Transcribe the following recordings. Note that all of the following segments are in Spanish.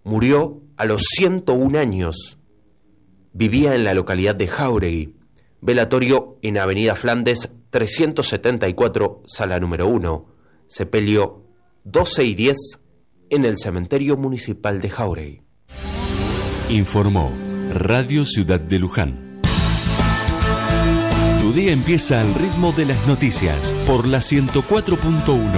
murió a los 101 años. Vivía en la localidad de Jáuregui. Velatorio en Avenida Flandes 374, sala número 1. Sepelio 12 y 10 en el cementerio municipal de Jáuregui. Informó Radio Ciudad de Luján. Tu día empieza al ritmo de las noticias por la 104.1.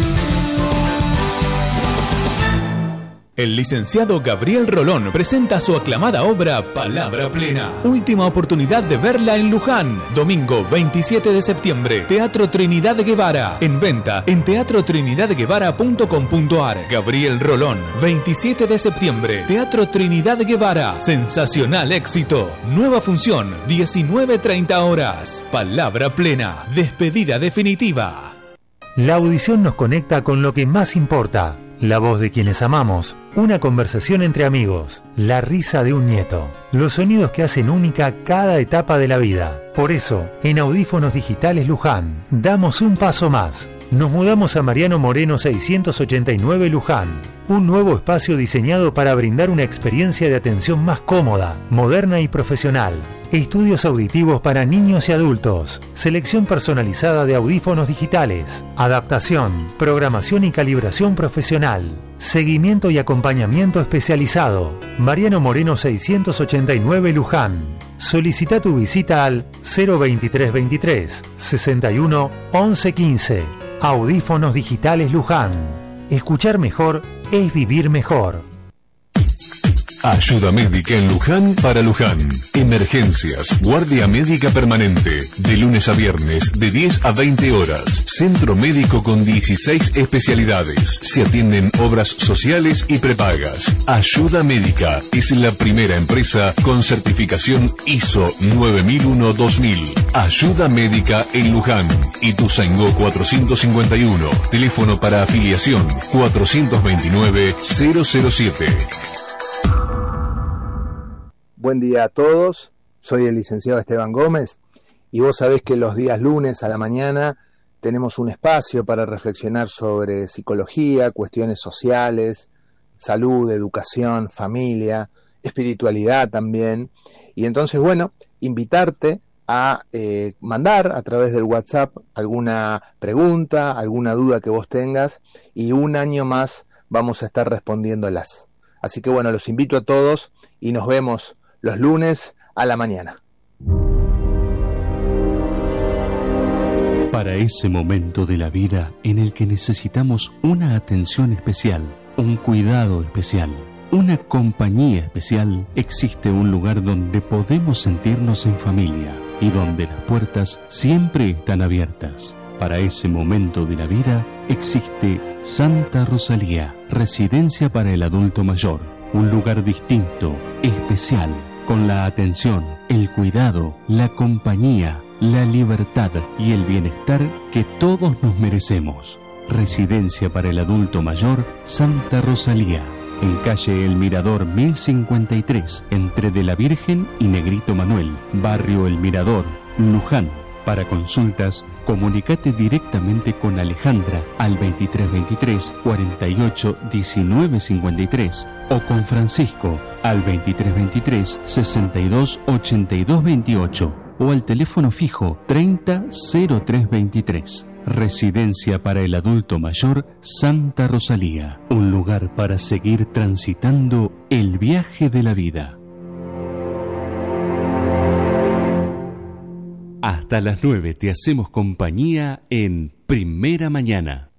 El licenciado Gabriel Rolón presenta su aclamada obra Palabra Plena. Última oportunidad de verla en Luján. Domingo 27 de septiembre. Teatro Trinidad Guevara. En venta en teatrotrinidadguevara.com.ar. Gabriel Rolón, 27 de septiembre. Teatro Trinidad Guevara. Sensacional éxito. Nueva función, 19:30 horas. Palabra Plena. Despedida definitiva. La audición nos conecta con lo que más importa. La voz de quienes amamos, una conversación entre amigos, la risa de un nieto, los sonidos que hacen única cada etapa de la vida. Por eso, en Audífonos Digitales Luján, damos un paso más. Nos mudamos a Mariano Moreno 689 Luján, un nuevo espacio diseñado para brindar una experiencia de atención más cómoda, moderna y profesional. Estudios auditivos para niños y adultos, selección personalizada de audífonos digitales, adaptación, programación y calibración profesional, seguimiento y acompañamiento especializado. Mariano Moreno 689 Luján. Solicita tu visita al 02323 61 11 15. Audífonos Digitales Luján. Escuchar mejor es vivir mejor. Ayuda médica en Luján para Luján. Emergencias, guardia médica permanente, de lunes a viernes, de 10 a 20 horas. Centro médico con 16 especialidades. Se atienden obras sociales y prepagas. Ayuda médica es la primera empresa con certificación ISO 9001-2000. Ayuda médica en Luján. Ituzaingó 451. Teléfono para afiliación 429-007. Buen día a todos, soy el licenciado Esteban Gómez y vos sabés que los días lunes a la mañana tenemos un espacio para reflexionar sobre psicología, cuestiones sociales, salud, educación, familia, espiritualidad también. Y entonces, bueno, invitarte a mandar a través del WhatsApp alguna pregunta, alguna duda que vos tengas y un año más vamos a estar respondiéndolas. Así que bueno, los invito a todos y nos vemos los lunes a la mañana. Para ese momento de la vida en el que necesitamos una atención especial, un cuidado especial, una compañía especial, existe un lugar donde podemos sentirnos en familia y donde las puertas siempre están abiertas. Para ese momento de la vida existe Santa Rosalía, residencia para el adulto mayor, un lugar distinto, especial, con la atención, el cuidado, la compañía, la libertad y el bienestar que todos nos merecemos. Residencia para el adulto mayor, Santa Rosalía, en calle El Mirador 1053, entre De la Virgen y Negrito Manuel, barrio El Mirador, Luján. Para consultas, comunicate directamente con Alejandra al 2323 48 19 53 o con Francisco al 2323 62 82 28 o al teléfono fijo 30 03 23. Residencia para el adulto mayor Santa Rosalía, un lugar para seguir transitando el viaje de la vida. Hasta las 9 te hacemos compañía en Primera Mañana.